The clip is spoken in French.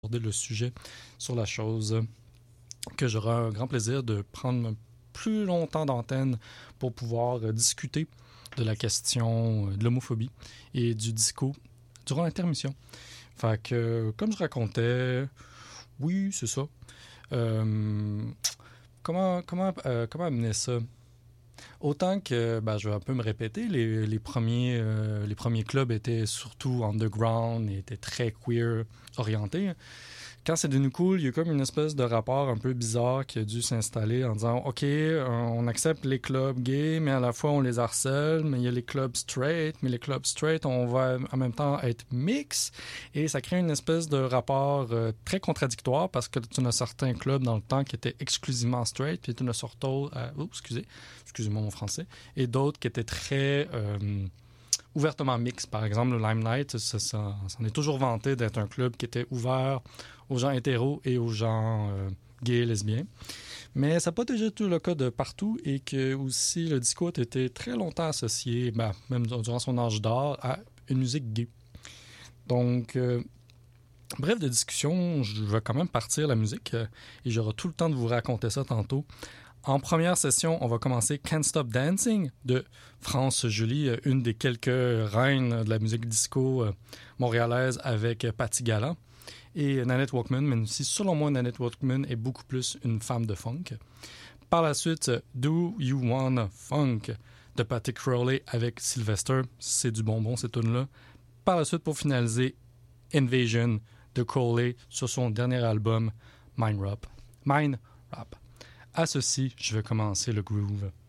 aborder le sujet sur la chose, que j'aurai un grand plaisir de prendre plus longtemps d'antenne pour pouvoir discuter de la question de l'homophobie et du disco durant l'intermission. Fait que, comme je racontais, oui, c'est ça. Comment amener ça? Autant que, je vais un peu me répéter, les premiers clubs étaient surtout underground et étaient très queer orientés. Quand c'est devenu cool, il y a comme une espèce de rapport un peu bizarre qui a dû s'installer en disant « OK, on accepte les clubs gays, mais à la fois on les harcèle, mais il y a les clubs straight, mais les clubs straight, on va en même temps être mix. » Et ça crée une espèce de rapport très contradictoire parce que tu as certains clubs dans le temps qui étaient exclusivement straight, puis tu en as surtout... excusez-moi mon français. Et d'autres qui étaient très... ouvertement mix. Par exemple, le Limelight, ça en est toujours vanté d'être un club qui était ouvert aux gens hétéros et aux gens gays et lesbiens. Mais ça n'a pas déjà été le cas de partout et que aussi le disco a été très longtemps associé, même durant son âge d'or, à une musique gay. Donc, bref de discussion, je vais quand même partir la musique et j'aurai tout le temps de vous raconter ça tantôt. En première session, on va commencer Can't Stop Dancing de France Julie, une des quelques reines de la musique disco montréalaise avec Patti Galland et Nanette Walkman, mais aussi, selon moi, Nanette Walkman est beaucoup plus une femme de funk. Par la suite, Do You Wanna Funk de Patty Crowley avec Sylvester, c'est du bonbon cette tune-là. Par la suite, pour finaliser, Invasion de Crowley sur son dernier album, Mind Rap. À ceci, je vais commencer le groove.